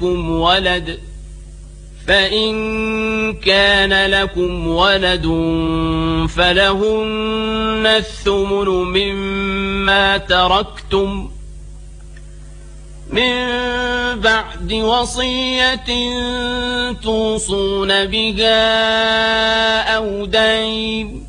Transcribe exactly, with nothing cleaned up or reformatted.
لكم ولد فإن كان لكم ولد فلهن الثمن مما تركتم من بعد وصية توصون بها أو دين